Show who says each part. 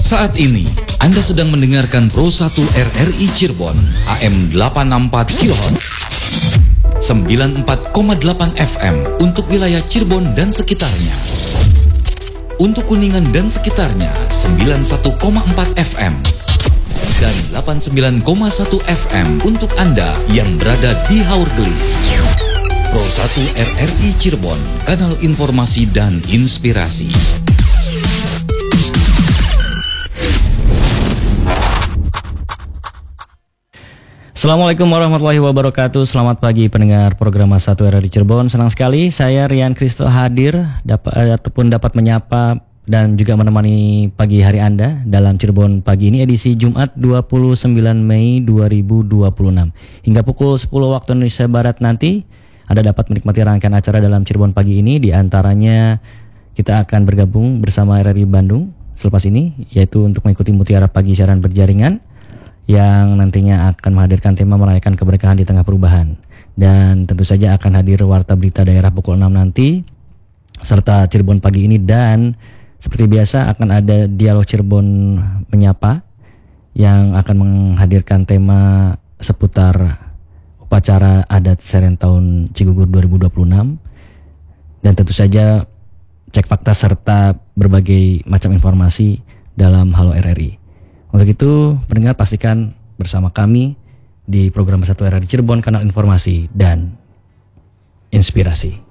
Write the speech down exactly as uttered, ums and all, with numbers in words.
Speaker 1: Saat ini Anda sedang mendengarkan Pro satu R R I Cirebon A M delapan enam empat kilohertz, sembilan puluh empat koma delapan F M untuk wilayah Cirebon dan sekitarnya. Untuk Kuningan dan sekitarnya sembilan puluh satu koma empat F M dan delapan puluh sembilan koma satu F M untuk Anda yang berada di Haurgelis. Pro satu R R I Cirebon, kanal informasi dan inspirasi.
Speaker 2: Assalamualaikum warahmatullahi wabarakatuh. Selamat pagi pendengar program satu R R I Cirebon. Senang sekali saya Rian Kristo hadir dapat ataupun dapat menyapa dan juga menemani pagi hari Anda dalam Cirebon pagi ini edisi Jumat dua puluh sembilan Mei dua ribu dua puluh enam. Hingga pukul sepuluh waktu Indonesia Barat nanti Anda dapat menikmati rangkaian acara dalam Cirebon pagi ini. Di antaranya kita akan bergabung bersama R R I Bandung selepas ini, yaitu untuk mengikuti Mutiara Pagi Siaran Berjaringan yang nantinya akan menghadirkan tema merayakan keberkahan di tengah perubahan. Dan tentu saja akan hadir Warta Berita Daerah pukul enam nanti, serta Cirebon Pagi ini. Dan seperti biasa akan ada Dialog Cirebon Menyapa yang akan menghadirkan tema seputar upacara adat Serentahun Cigugur dua ribu dua puluh enam. Dan tentu saja cek fakta serta berbagai macam informasi dalam Halo R R I. Untuk itu, pendengar pastikan bersama kami di program satu R R I Cirebon, kanal informasi dan inspirasi.